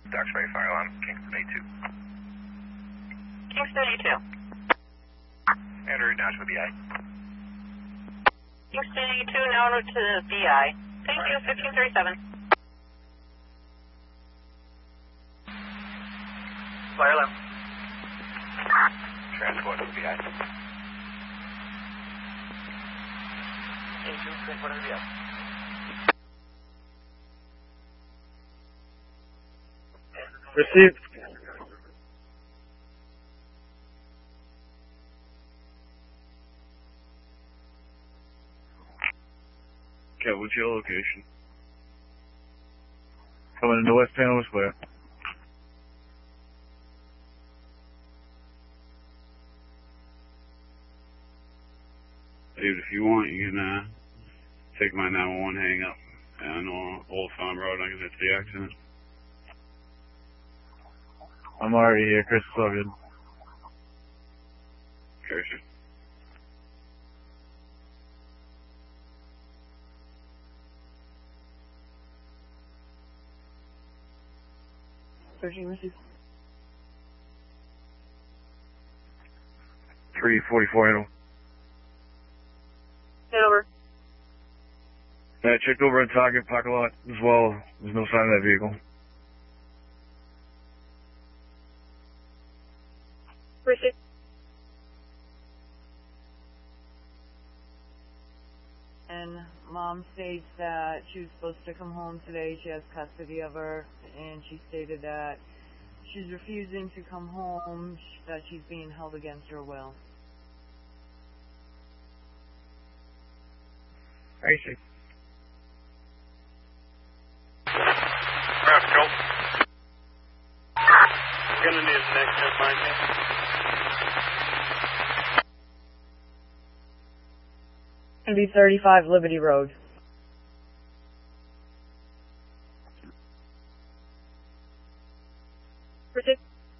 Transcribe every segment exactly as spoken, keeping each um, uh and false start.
Duxbury Fire Alarm, Kingston A two. Kingston A two. Andrew, now to the B I. Kingston A two, now to the B I. Thank you, fifteen thirty-seven. Fire alarm. Transport to the B I. A two, transport to the B I. Received. Okay, what's your location? Coming into West Hanover Square. Dude, if you want, you can uh, take my nine one one hang up on uh, Old Farm Road. I can hit the accident. I'm already here, Chris. It's all good. Okay, sir. Searching receive. three forty-four Hanover. Hanover. Yeah, I checked over in Target parking lot as well. There's no sign of that vehicle. Receive. And mom states that she was supposed to come home today. She has custody of her, and she stated that she's refusing to come home, that she's being held against her will. Racing. Rascal. Gonna need a next step behind me. Gonna be thirty-five Liberty Road. Receive.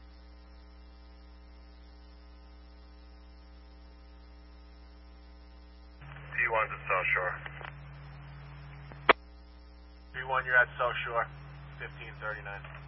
T one's at South Shore. T one, you're at South Shore. fifteen thirty-nine.